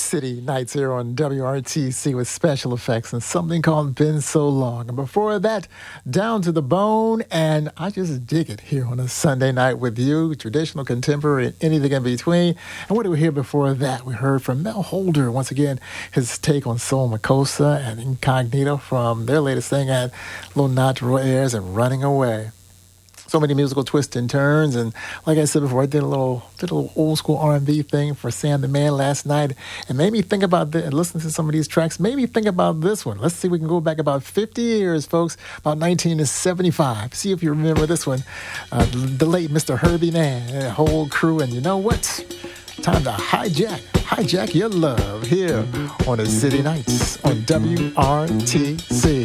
City Nights here on WRTC with special effects and something called Been So Long. And before that, Down to the Bone, and I just dig it here on a Sunday night with you, traditional, contemporary, and anything in between. And what did we hear before that? We heard from Mel Holder, once again, his take on Soul Makossa and Incognito from their latest thing at Little Nod to Roy Ayers and Running Away. So many musical twists and turns, and like I said before, I did a little old school R&B thing for Sam the Man last night, and made me think about this, and listen to some of these tracks, made me think about this one. Let's see if we can go back about 50 years, folks, about 1975. See if you remember this one. The late Mr. Herbie Mann and the whole crew, and you know what? Time to hijack your love here on the City Nights on WRTC.